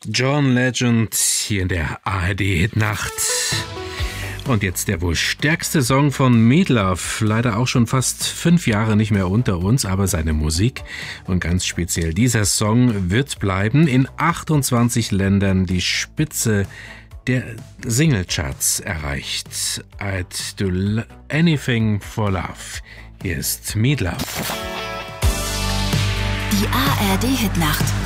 John Legend hier in der ARD-Hitnacht. Und jetzt der wohl stärkste Song von Meatloaf. Leider auch schon fast 5 Jahre nicht mehr unter uns, aber seine Musik und ganz speziell dieser Song wird bleiben. In 28 Ländern die Spitze der Singlecharts erreicht. I'd do anything for love. Hier ist Meatloaf. Die ARD-Hitnacht.